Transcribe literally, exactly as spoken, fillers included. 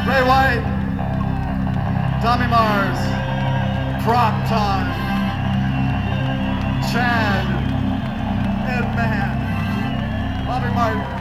Ray White, Tommy Mars, Prop Time, Chad, Ed Mann, Bobby Martin.